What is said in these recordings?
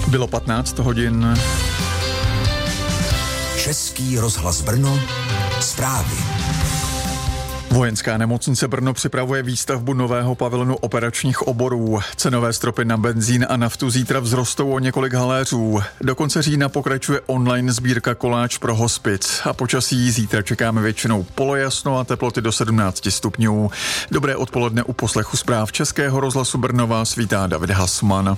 Bylo 15 hodin. Český rozhlas Brno, zprávy. Vojenská nemocnice Brno připravuje výstavbu nového pavilonu operačních oborů. Cenové stropy na benzín a naftu zítra vzrostou o několik haléřů. Do konce října pokračuje online sbírka koláč pro hospic. A počasí zítra čekáme většinou polojasno a teploty do 17 stupňů. Dobré odpoledne u poslechu zpráv Českého rozhlasu Brno vás vítá David Hasman.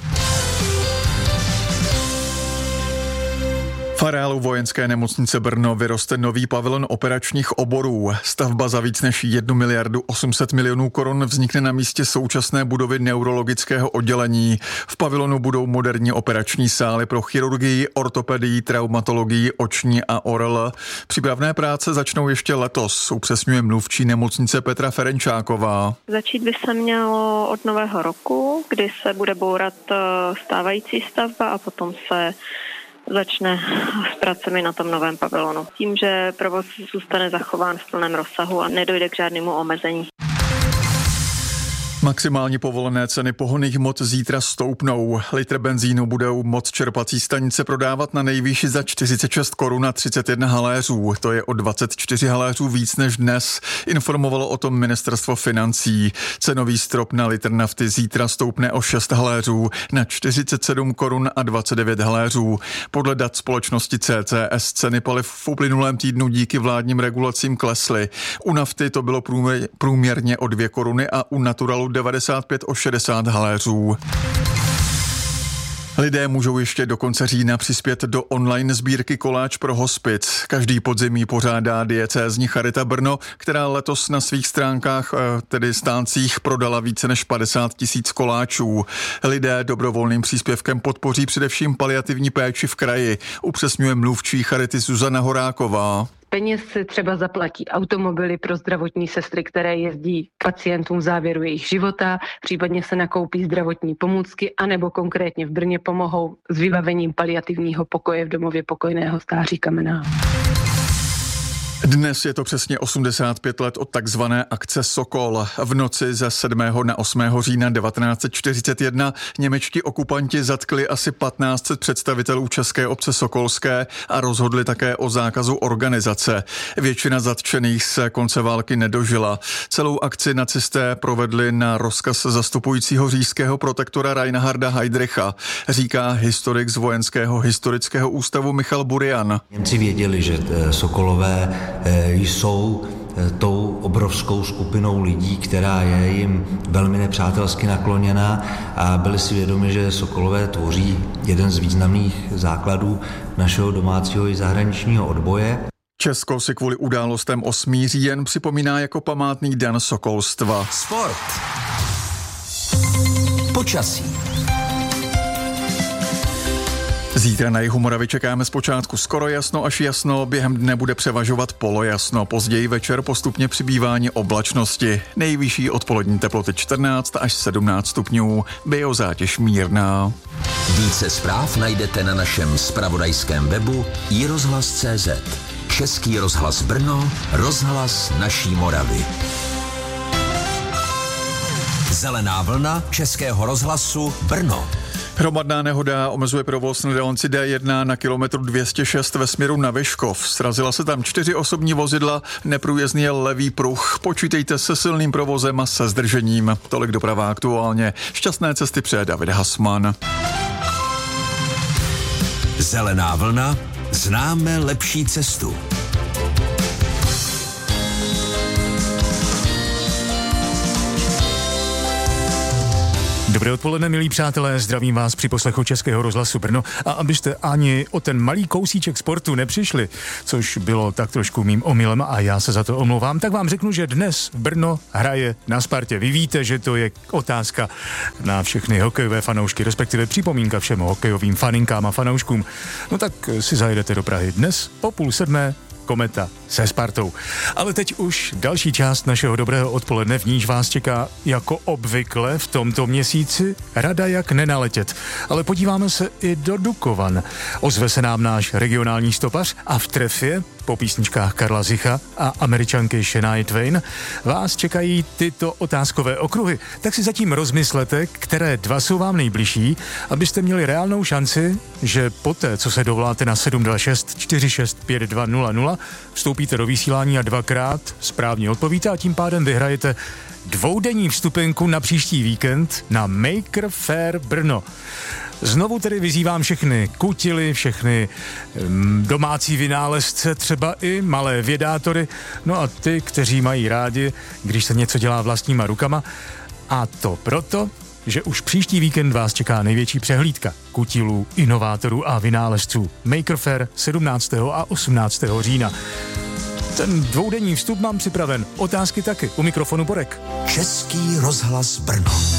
V areálu Vojenské nemocnice Brno vyroste nový pavilon operačních oborů. Stavba za víc než 1 miliardu 800 milionů korun vznikne na místě současné budovy neurologického oddělení. V pavilonu budou moderní operační sály pro chirurgii, ortopedii, traumatologii, oční a ORL. Přípravné práce začnou ještě letos, upřesňuje mluvčí nemocnice Petra Ferenčáková. Začít by se mělo od nového roku, kdy se bude bourat stávající stavba a potom se začne s pracemi na tom novém pavilonu. Tím, že provoz zůstane zachován v plném rozsahu a nedojde k žádnému omezení. Maximálně povolené ceny pohonných hmot zítra stoupnou. Litr benzínu budou moc čerpací stanice prodávat na nejvýši za 46 korun a 31 haléřů. To je o 24 haléřů víc než dnes, informovalo o tom ministerstvo financí. Cenový strop na litr nafty zítra stoupne o 6 haléřů na 47 korun a 29 haléřů. Podle dat společnosti CCS ceny paliv v uplynulém týdnu díky vládním regulacím klesly. U nafty to bylo průměrně o 2 koruny a u naturalu 95 o 60 haléřů. Lidé můžou ještě do konce října přispět do online sbírky koláč pro hospic. Každý podzimí pořádá diecézní Charita Brno, která letos na svých stránkách, tedy stáncích, prodala více než 50 000 koláčů. Lidé dobrovolným příspěvkem podpoří především paliativní péči v kraji, upřesňuje mluvčí Charity Zuzana Horáková. Peněz se třeba zaplatí automobily pro zdravotní sestry, které jezdí k pacientům v závěru jejich života, případně se nakoupí zdravotní pomůcky, anebo konkrétně v Brně pomohou s vybavením paliativního pokoje v domově pokojného stáří Kamenná. Dnes je to přesně 85 let od takzvané akce Sokol. V noci ze 7. na 8. října 1941 němečtí okupanti zatkli asi 1500 představitelů české obce Sokolské a rozhodli také o zákazu organizace. Většina zatčených se konce války nedožila. Celou akci nacisté provedli na rozkaz zastupujícího říšského protektora Reinharda Heydricha, říká historik z Vojenského historického ústavu Michal Burian. Němci věděli, že Sokolové jsou tou obrovskou skupinou lidí, která je jim velmi nepřátelsky nakloněná a byli si vědomi, že Sokolové tvoří jeden z významných základů našeho domácího i zahraničního odboje. Česko si kvůli událostem 8. říjen připomíná jako památný den sokolstva. Sport. Počasí. Zítra na jihu Moravy čekáme zpočátku skoro jasno až jasno, během dne bude převažovat polojasno, později večer postupně přibývání oblačnosti. Nejvyšší odpolední teploty 14 až 17 stupňů, biozátěž mírná. Více zpráv najdete na našem zpravodajském webu iRozhlas.cz. Český rozhlas Brno, rozhlas naší Moravy. Zelená vlna Českého rozhlasu Brno. Hromadná nehoda omezuje provoz na dálnici D1 na kilometru 206 ve směru na Vyškov. Srazila se tam 4 osobní vozidla, neprůjezdný je levý pruh. Počítejte se silným provozem a se zdržením. Tolik doprava aktuálně. Šťastné cesty přeje David Hasman. Zelená vlna, známe lepší cestu. Dobré odpoledne, milí přátelé, zdravím vás při poslechu Českého rozhlasu Brno a abyste ani o ten malý kousíček sportu nepřišli, což bylo tak trošku mým omylem a já se za to omlouvám, tak vám řeknu, že dnes Brno hraje na Spartě. Vy víte, že to je otázka na všechny hokejové fanoušky, respektive připomínka všem hokejovým faninkám a fanouškům. No tak si zajedete do Prahy dnes po 6:30. Kometa se Spartou. Ale teď už další část našeho dobrého odpoledne, v níž vás čeká jako obvykle v tomto měsíci rada, jak nenaletět. Ale podíváme se i do Dukovan. Ozve se nám náš regionální stopař a v trefě po písničkách Karla Zicha a Američanky Shania Twain vás čekají tyto otázkové okruhy. Tak si zatím rozmyslete, které dva jsou vám nejbližší, abyste měli reálnou šanci, že poté, co se dovoláte na 726 46 5200, vstoupíte do vysílání a dvakrát správně odpovíte a tím pádem vyhrajete dvoudenní vstupenku na příští víkend na Maker Faire Brno. Znovu tedy vyzývám všechny kutily, všechny domácí vynálezce, třeba i malé vědátory, no a ty, kteří mají rádi, když se něco dělá vlastníma rukama. A to proto, že už příští víkend vás čeká největší přehlídka kutilů, inovátorů a vynálezců. Maker Faire 17. a 18. října. Ten dvoudenní vstup mám připraven, otázky taky, u mikrofonu Borek. Český rozhlas Brno.